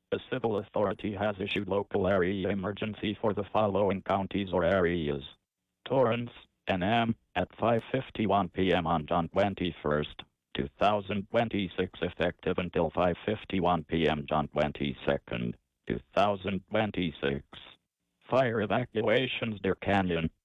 A civil authority has issued local area emergency for the following counties or areas. Torrance, NM, at 5:51 p.m. on June 21st, 2026, effective until 5:51 p.m. June 22nd, 2026. Fire evacuations Deer Canyon,